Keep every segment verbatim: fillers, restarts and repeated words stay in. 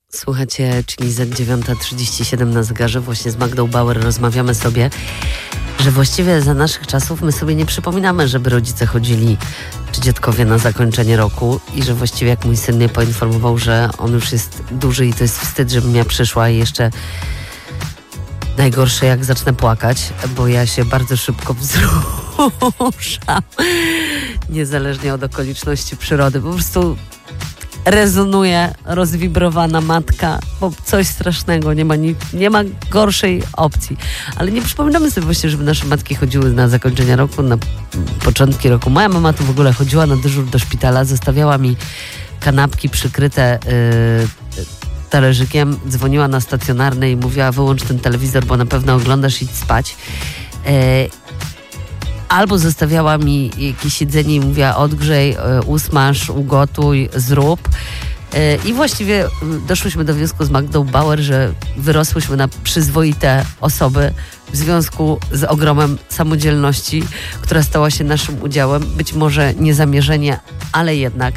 Słuchacie, czyli Z dziewiąta trzydzieści siedem na zegarze. Właśnie z Magdą Bauer rozmawiamy sobie, że właściwie za naszych czasów my sobie nie przypominamy, żeby rodzice chodzili, czy dziadkowie, na zakończenie roku i że właściwie jak mój syn mnie poinformował, że on już jest duży i to jest wstyd, żebym ja przyszła i jeszcze najgorsze, jak zacznę płakać, bo ja się bardzo szybko wzruszam, niezależnie od okoliczności przyrody. Po prostu rezonuje rozwibrowana matka, bo coś strasznego, nie ma, ni- nie ma gorszej opcji. Ale nie przypominamy sobie właśnie, żeby nasze matki chodziły na zakończenie roku, na początki roku. Moja mama tu w ogóle chodziła na dyżur do szpitala, zostawiała mi kanapki przykryte yy, talerzykiem, dzwoniła na stacjonarny i mówiła: wyłącz ten telewizor, bo na pewno oglądasz, idź spać. Yy, Albo zostawiała mi jakieś jedzenie i mówiła: odgrzej, usmaż, ugotuj, zrób. I właściwie doszłyśmy do wniosku z Magdą Bauer, że wyrosłyśmy na przyzwoite osoby w związku z ogromem samodzielności, która stała się naszym udziałem. Być może niezamierzenie, ale jednak.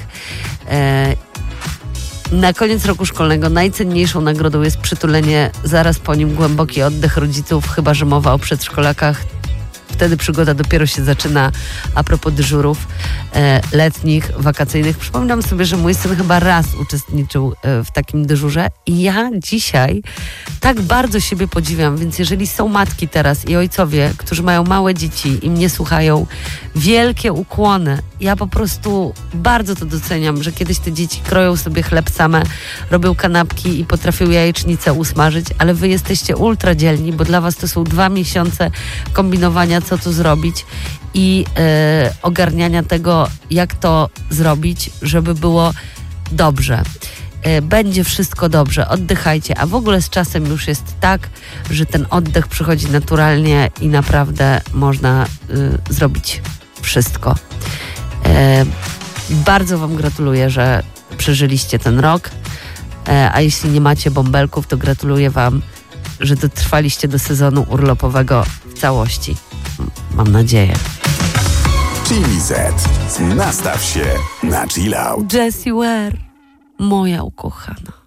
Na koniec roku szkolnego najcenniejszą nagrodą jest przytulenie, zaraz po nim głęboki oddech rodziców, chyba że mowa o przedszkolakach. Wtedy przygoda dopiero się zaczyna. A propos dyżurów e, letnich, wakacyjnych. Przypominam sobie, że mój syn chyba raz uczestniczył e, w takim dyżurze i ja dzisiaj tak bardzo siebie podziwiam, więc jeżeli są matki teraz i ojcowie, którzy mają małe dzieci i mnie słuchają, wielkie ukłony. Ja po prostu bardzo to doceniam, że kiedyś te dzieci kroją sobie chleb same, robią kanapki i potrafią jajecznicę usmażyć, ale wy jesteście ultra dzielni, bo dla was to są dwa miesiące kombinowania, co tu zrobić i e, ogarniania tego, jak to zrobić, żeby było dobrze. E, będzie wszystko dobrze, oddychajcie, a w ogóle z czasem już jest tak, że ten oddech przychodzi naturalnie i naprawdę można y, zrobić wszystko. E, bardzo wam gratuluję, że przeżyliście ten rok, e, a jeśli nie macie bąbelków, to gratuluję wam, że dotrwaliście do sezonu urlopowego w całości. Mam nadzieję. Chili Z. Nastaw się na chill out. Jessie Ware, moja ukochana.